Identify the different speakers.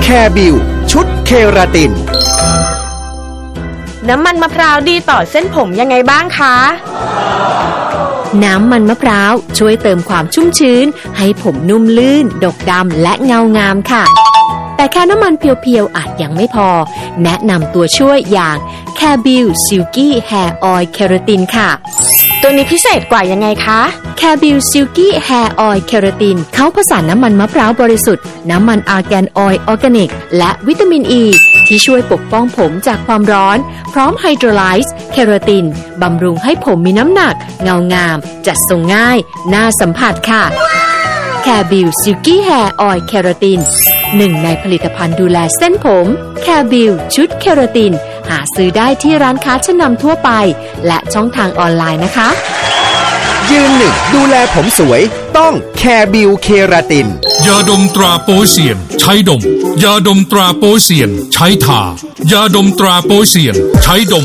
Speaker 1: แคบิวชุดเคราติน
Speaker 2: น้ำมันมะพร้าวดีต่อเส้นผมยังไงบ้างคะ
Speaker 3: น้ำมันมะพร้าวช่วยเติมความชุ่มชื้นให้ผมนุ่มลื่นดกดำและเงางามค่ะแต่แค่น้ำมันเพียวๆอาจยังไม่พอแนะนำตัวช่วยอย่าง Cabil Silky Hair Oil Keratin ค่ะ
Speaker 2: ตัวนี้พิเศษกว่ายังไงคะ
Speaker 3: Cabil Silky Hair Oil Keratin เขาผสานน้ำมันมะพร้าวบริสุทธิ์น้ำมันอาร์แกนออยล์ออร์แกนิกและวิตามินอ e, ที่ช่วยปกป้องผมจากความร้อนพร้อมไฮโดรไลซ์เคราตินบำรุงให้ผมมีน้ำหนักเงางามจัดทรงง่ายน่าสัมผัสค่ะ Cabil Silky Hair Oil Keratin หนึ่งในผลิตภัณฑ์ดูแลเส้นผม Cabil ชุดเคราตินหาซื้อได้ที่ร้านค้าชั้นนำทั่วไปและช่องทางออนไลน์นะคะ
Speaker 1: ยืนหนึ่งดูแลผมสวยต้องแคบิวเคราติน
Speaker 4: ยาดมตราโปเซียนใช้ดมยาดมตราโปเซียนใช้ทายาดมตราโปเซียนใช้ดม